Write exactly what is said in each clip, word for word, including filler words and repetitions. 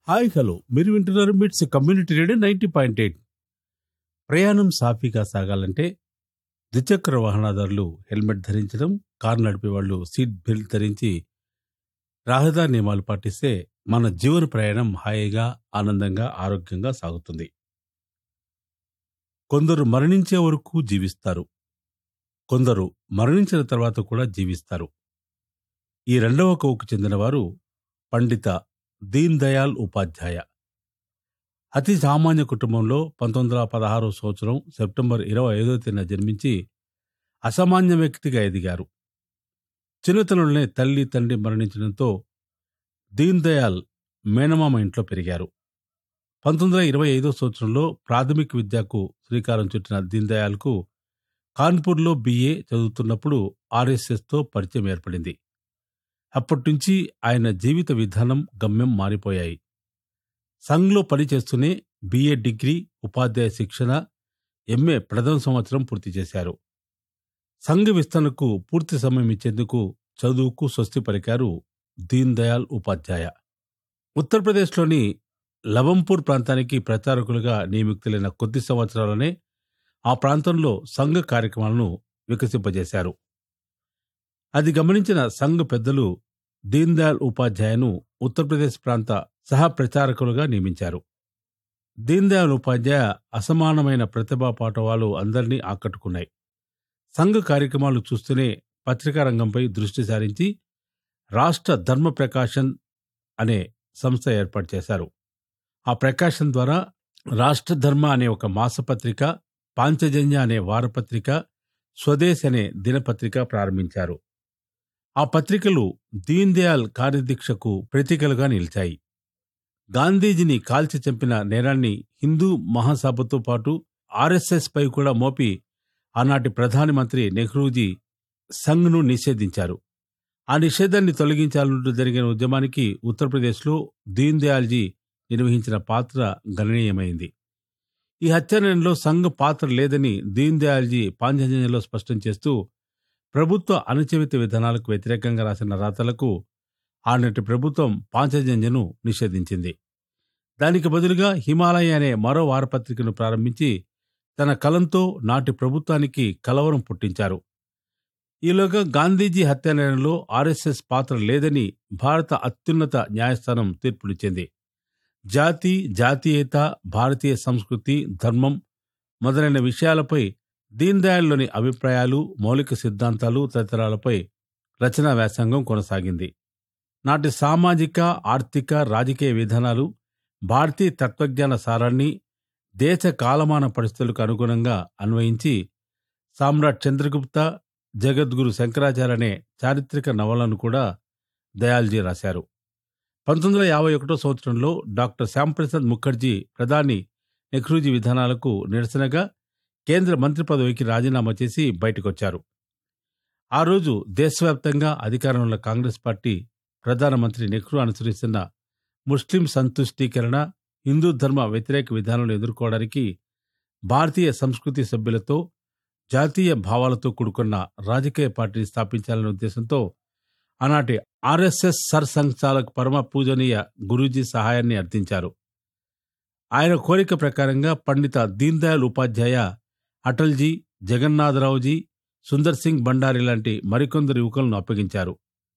Hi hello మీరు వింటున్నారు మిట్స్ community radio ninety point eight. ప్రయాణం సాఫీగా సాగాలంటే ద్విచక్ర వాహనదారులు హెల్మెట్ ధరించడం, కారు నడిపే వాళ్ళు సీట్ బెల్ట్ ధరించి రహదారి నియమాలు పాటిస్తే మన జీవన ప్రయాణం హాయిగా, ఆనందంగా, ఆరోగ్యంగా సాగుతుంది. కొందరు మరణించే వరకు జీవిస్తారు, కొందరు మరణించిన తర్వాత కూడా జీవిస్తారు. ఈ రెండవ కోవకు చెందినవారు పండిత దీన్ దయాళ్ ఉపాధ్యాయ. అతి సామాన్య కుటుంబంలో పంతొమ్మిది వందల పదహారో సంవత్సరం సెప్టెంబర్ ఇరవై ఐదో తేదీన జన్మించి అసామాన్య వ్యక్తిగా ఎదిగారు. చిన్నతనంలోనే తల్లి తండ్రి మరణించడంతో దీన్ దయాళ్ మేనమామ ఇంట్లో పెరిగారు. పంతొమ్మిది వందల ఇరవై ఐదో సంవత్సరంలో ప్రాథమిక విద్యకు శ్రీకారం చుట్టిన దీన్ దయాళ్కు కాన్పూర్లో బిఏ చదువుతున్నప్పుడు ఆర్ఎస్ఎస్తో పరిచయం ఏర్పడింది. అప్పటినుంచి ఆయన జీవిత విధానం, గమ్యం మారిపోయాయి. సంఘ్లో పనిచేస్తూనే బిఏ డిగ్రీ, ఉపాధ్యాయ శిక్షణ, ఎంఏ ప్రథమ సంవత్సరం పూర్తి చేశారు. సంఘ విస్తరణకు పూర్తి సమయం ఇచ్చేందుకు చదువుకు స్వస్తి పలికారు దీన్ దయాళ్ ఉపాధ్యాయ. ఉత్తరప్రదేశ్లోని లవంపూర్ ప్రాంతానికి ప్రచారకులుగా నియమితులైన కొద్ది సంవత్సరాలనే ఆ ప్రాంతంలో సంఘ కార్యక్రమాలను వికసింపజేశారు. అది గమనించిన సంఘ పెద్దలు దీన్ దయాళ్ ఉపాధ్యాయను ఉత్తరప్రదేశ్ ప్రాంత సహ ప్రచారకులుగా నియమించారు. దీన్ దయాళ్ ఉపాధ్యాయ అసమానమైన ప్రతిభా పాఠవాలు అందరినీ ఆకట్టుకున్నాయి. సంఘ కార్యక్రమాలు చూస్తూనే పత్రికా రంగంపై దృష్టి సారించి రాష్ట్ర ధర్మ ప్రకాశన్ అనే సంస్థ ఏర్పాటు చేశారు. ఆ ప్రకాశన్ ద్వారా రాష్ట్ర ధర్మ అనే ఒక మాసపత్రిక, పాంచజన్య అనే వారపత్రిక, స్వదేశ్ అనే దినపత్రిక ప్రారంభించారు. ఆ పత్రికలు దీన్ దయాళ్ కార్యదీక్షకు ప్రతీకలుగా నిలిచాయి. గాంధీజీని కాల్చి చంపిన నేరాన్ని హిందూ మహాసభతో పాటు ఆర్ఎస్ఎస్ పై కూడా మోపి ఆనాటి ప్రధానమంత్రి నెహ్రూజీ సంఘ్ను నిషేధించారు. ఆ నిషేధాన్ని తొలగించాలంటూ జరిగిన ఉద్యమానికి ఉత్తరప్రదేశ్లో దీన్ దయాళ్జీ నిర్వహించిన పాత్ర గణనీయమైంది. ఈ హత్యానంలో సంఘ్ పాత్ర లేదని దీన్ దయాళ్జీ పాంచజన్యలో స్పష్టం చేస్తూ ప్రభుత్వ అణచివేత విధానాలకు వ్యతిరేకంగా రాసిన రాతలకు ఆనాటి ప్రభుత్వం పాంచజన్యను నిషేధించింది. దానికి బదులుగా హిమాలయ అనే మరో వారపత్రికను ప్రారంభించి తన కలంతో నాటి ప్రభుత్వానికి కలవరం పుట్టించారు. ఈలోగా గాంధీజీ హత్యానంలో ఆర్ఎస్ఎస్ పాత్ర లేదని భారత అత్యున్నత న్యాయస్థానం తీర్పునిచ్చింది. జాతి, జాతీయత, భారతీయ సంస్కృతి, ధర్మం మొదలైన విషయాలపై దీన్ దయాళ్లోని అభిప్రాయాలు, మౌలిక సిద్ధాంతాలు తదితరాలపై రచనా వ్యాసంగం కొనసాగింది. నాటి సామాజిక, ఆర్థిక, రాజకీయ విధానాలు, భారతీయ తత్వజ్ఞాన సారాన్ని దేశ కాలమాన పరిస్థితులకు అనుగుణంగా అన్వయించి సామ్రాట్ చంద్రగుప్త, జగద్గురు శంకరాచార్య అనే చారిత్రక నవలను కూడా దయాళ్జీ రాశారు. పంతొమ్మిది వందల యాభై ఒకటో సంవత్సరంలో డాక్టర్ శ్యాంప్రసాద్ ముఖర్జీ ప్రధాని నెహ్రూజీ విధానాలకు నిరసనగా కేంద్ర మంత్రి పదవికి రాజీనామా చేసి బయటకొచ్చారు. ఆ రోజు దేశవ్యాప్తంగా అధికారంలో ఉన్న కాంగ్రెస్ పార్టీ ప్రధానమంత్రి నెహ్రూ అనుసరిస్తున్న ముస్లిం సంతుష్టీకరణ, హిందూ ధర్మ వ్యతిరేక విధానాలను ఎదుర్కోవడానికి భారతీయ సంస్కృతి సభ్యులతో, జాతీయ భావాలతో కూడుకున్న రాజకీయ పార్టీని స్థాపించాలనే ఉద్దేశంతో ఆనాటి ఆర్ఎస్ఎస్ సర్ సంఘచాలక్ పరమ పూజనీయ గురూజీ సహాయాన్ని అర్థించారు. ఆయన కోరిక ప్రకారంగా పండిత దీన్ దయాళ్ ఉపాధ్యాయ అటల్జీ, జగన్నాథరావుజీ, సుందర్ సింగ్ బండారి లాంటి మరికొందరు యువకులను అప్పగించారు.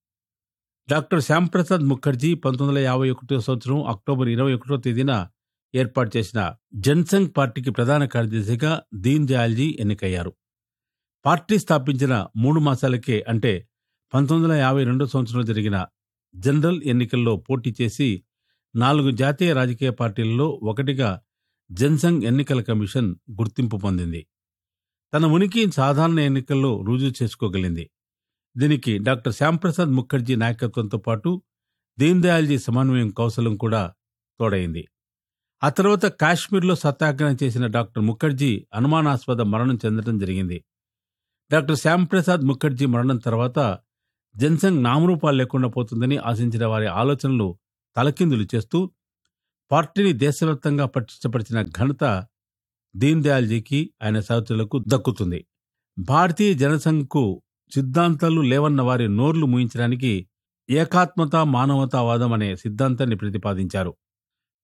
డాక్టర్ శ్యాంప్రసాద్ ముఖర్జీ పంతొమ్మిది వందల యాభై ఒకటో సంవత్సరం అక్టోబర్ ఇరవై ఒకటో తేదీన ఏర్పాటు చేసిన జనసంఘ్ పార్టీకి ప్రధాన కార్యదర్శిగా దీన్ దయాళ్జీ ఎన్నికయ్యారు. పార్టీ స్థాపించిన మూడు మాసాలకే అంటే పంతొమ్మిది వందల యాభై రెండో సంవత్సరంలో జరిగిన జనరల్ ఎన్నికల్లో పోటీ చేసి నాలుగు జాతీయ రాజకీయ పార్టీలలో ఒకటిగా జనసంఘ్ ఎన్నికల కమిషన్ గుర్తింపు పొందింది. తన ఉనికి సాధారణ ఎన్నికల్లో రుజువు చేసుకోగలిగింది. దీనికి డాక్టర్ శ్యాంప్రసాద్ ముఖర్జీ నాయకత్వంతో పాటు దీన్ దయాళ్జీ సమన్వయం కౌశలం కూడా తోడైంది. ఆ తర్వాత కాశ్మీర్లో సత్యాగ్రహం చేసిన డాక్టర్ ముఖర్జీ అనుమానాస్పద మరణం చెందడం జరిగింది. డాక్టర్ శ్యాంప్రసాద్ ముఖర్జీ మరణం తర్వాత జనసంఘ్ నామరూపాలు లేకుండా పోతుందని ఆశించిన వారి ఆలోచనలు తలకిందులు చేస్తూ పార్టీని దేశవ్యాప్తంగా పటిష్టపరిచిన ఘనత దీన్ దయాళ్జీకి, ఆయన సహచరులకు దక్కుతుంది. భారతీయ జనసంఘ్కు సిద్ధాంతాలు లేవన్న వారి నోర్లు మూయించడానికి ఏకాత్మత, మానవతావాదం అనే సిద్ధాంతాన్ని ప్రతిపాదించారు.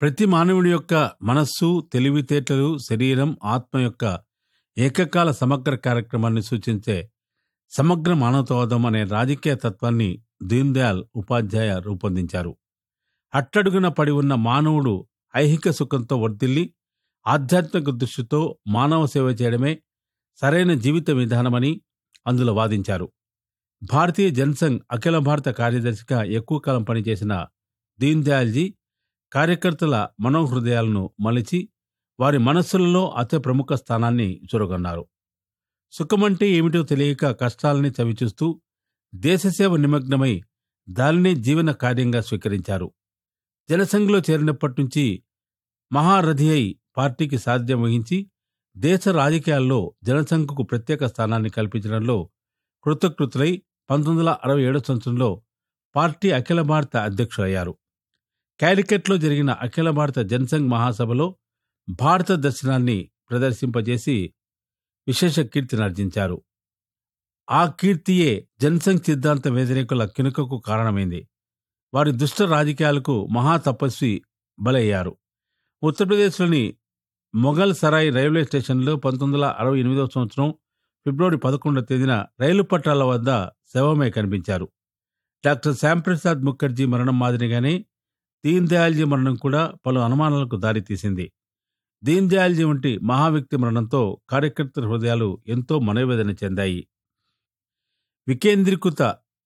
ప్రతి మానవుడి యొక్క మనస్సు, తెలివితేటలు, శరీరం, ఆత్మ యొక్క ఏకకాల సమగ్ర కార్యక్రమాన్ని సూచించే సమగ్ర మానవతావాదం అనే రాజకీయ తత్వాన్ని దీన్ దయాళ్ ఉపాధ్యాయ రూపొందించారు. అట్టడుగున పడి ఉన్న మానవుడు ఐహిక సుఖంతో వర్ధిల్లి ఆధ్యాత్మిక దృష్టితో మానవ సేవ చేయడమే సరైన జీవిత విధానమని అందులో వాదించారు. భారతీయ జనసంఘ్ అఖిల భారత కార్యదర్శిగా ఎక్కువ కాలం పనిచేసిన దీన్ దయాళ్జీ కార్యకర్తల మనోహృదయాలను మలిచి వారి మనస్సులలో అతి ప్రముఖ స్థానాన్ని చూరగొన్నారు. సుఖమంటే ఏమిటో తెలియక కష్టాలని చవిచూస్తూ దేశసేవ నిమగ్నమై దానినే జీవన కార్యంగా స్వీకరించారు. జనసంఘ్లో చేరినప్పటి నుంచి మహారథి అయి పార్టీకి సాధ్యం వహించి దేశ రాజకీయాల్లో జనసంఘ్కు ప్రత్యేక స్థానాన్ని కల్పించడంలో కృతకృతులై పంతొమ్మిది వందల అరవై ఏడో సంవత్సరంలో పార్టీ అఖిల భారత అధ్యక్షులయ్యారు. క్యాలికట్లో జరిగిన అఖిల భారత జనసంఘ్ మహాసభలో భారత దర్శనాన్ని ప్రదర్శింపజేసి విశేష కీర్తినార్జించారు. ఆ కీర్తియే జనసంఘ్ సిద్ధాంత వ్యతిరేకుల కినుకకు కారణమైంది. వారి దుష్ట రాజకీయాలకు మహా తపస్వి బలయ్యారు. ఉత్తరప్రదేశ్లోని మొఘల్ సరాయ్ రైల్వే స్టేషన్లో పంతొమ్మిది వందల అరవై ఎనిమిదవ సంవత్సరం ఫిబ్రవరి పదకొండవ తేదీన రైలు పట్టాల వద్ద శవమై కనిపించారు. డాక్టర్ శ్యాంప్రసాద్ ముఖర్జీ మరణం మాదిరిగానే దీన్ దయాళ్జీ మరణం కూడా పలు అనుమానాలకు దారితీసింది. దీన్ దయాళ్జీ వంటి మహావ్యక్తి మరణంతో కార్యకర్తల హృదయాలు ఎంతో మనోవేదన చెందాయి. వికేంద్రీకృత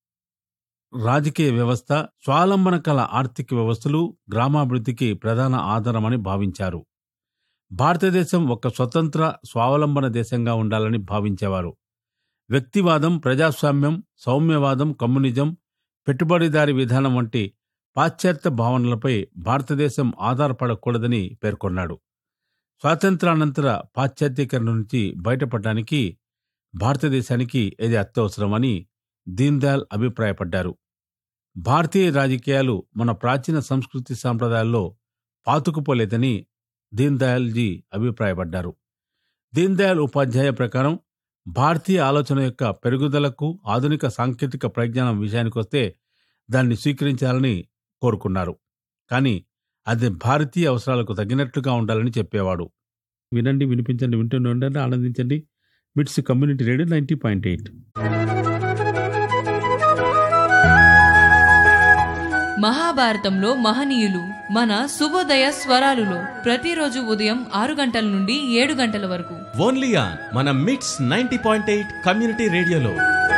రాజకీయ వ్యవస్థ, స్వావలంబన కల ఆర్థిక వ్యవస్థలు గ్రామాభివృద్ధికి ప్రధాన ఆధారమని భావించారు. భారతదేశం ఒక స్వతంత్ర స్వావలంబన దేశంగా ఉండాలని భావించేవారు. వ్యక్తివాదం, ప్రజాస్వామ్యం, సౌమ్యవాదం, కమ్యూనిజం, పెట్టుబడిదారీ విధానం వంటి పాశ్చాత్య భావనలపై భారతదేశం ఆధారపడకూడదని పేర్కొన్నాడు. స్వాతంత్రానంతర పాశ్చాత్యీకరణ నుంచి బయటపడడానికి భారతదేశానికి ఇది అత్యవసరమని దీన్ దయాళ్ అభిప్రాయపడ్డారు. భారతీయ రాజకీయాలు మన ప్రాచీన సంస్కృతి సాంప్రదాయాల్లో పాతుకుపోలేదని దీన్ దయాళ్జీ అభిప్రాయపడ్డారు. దీన్ దయాళ్ ఉపాధ్యాయ ప్రకారం భారతీయ ఆలోచన యొక్క పెరుగుదలకు ఆధునిక సాంకేతిక పరిజ్ఞానం విషయానికొస్తే దాన్ని స్వీకరించాలని కోరుకున్నారు. కానీ అది భారతీయ అవసరాలకు తగినట్లుగా ఉండాలని చెప్పేవాడు. వినండి, వినిపించండి, వింటూనే ఉండండి, ఆనందించండి. మిట్స్ community radio ninety point eight. మహాభారతంలో మహనీయులు మన శుభోదయ స్వరాలులో ప్రతిరోజు ఉదయం ఆరు గంటల నుండి ఏడు గంటల వరకు ఓన్లీ ఆన్ మన మిట్స్ నైంటీ పాయింట్ ఎయిట్ కమ్యూనిటీ రేడియోలో.